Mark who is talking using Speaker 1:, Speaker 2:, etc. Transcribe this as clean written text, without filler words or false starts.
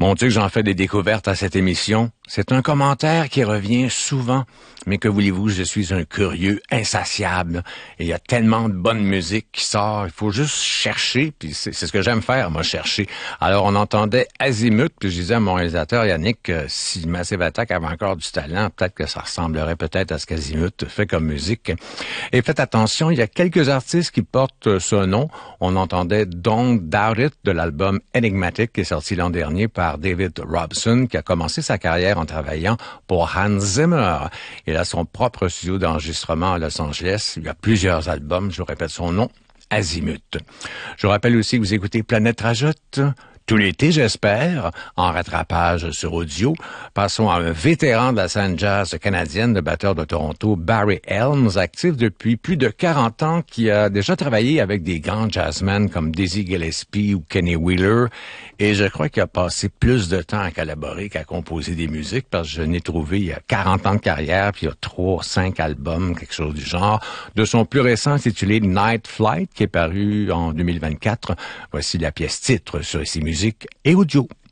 Speaker 1: Mon Dieu, que j'en fais des découvertes à cette émission. C'est un commentaire qui revient souvent. Mais que voulez-vous, je suis un curieux insatiable. Et il y a tellement de bonne musique qui sort. Il faut juste chercher. Puis c'est ce que j'aime faire, moi, chercher. Alors, on entendait Azimut. Puis je disais à mon réalisateur, Yannick, si Massive Attack avait encore du talent, peut-être que ça ressemblerait peut-être à ce qu'Azimut fait comme musique. Et faites attention, il y a quelques artistes qui portent ce nom. On entendait Don't Doubt It de l'album Enigmatic qui est sorti l'an dernier par David Robson, qui a commencé sa carrière en travaillant pour Hans Zimmer. Il a son propre studio d'enregistrement à Los Angeles. Il y a plusieurs albums, je vous répète son nom, Azimut. Je vous rappelle aussi que vous écoutez Planète Rajoute tout l'été, j'espère, en rattrapage sur audio. Passons à un vétéran de la scène jazz canadienne, le batteur de Toronto, Barry Helms, actif depuis plus de 40 ans, qui a déjà travaillé avec des grands jazzmen comme Dizzy Gillespie ou Kenny Wheeler. Et je crois qu'il a passé plus de temps à collaborer qu'à composer des musiques, parce que je n'ai trouvé il y a 40 ans de carrière, puis il y a 3, 5 albums, quelque chose du genre. De son plus récent intitulé Night Flight, qui est paru en 2024, voici la pièce titre sur ici musique et audio.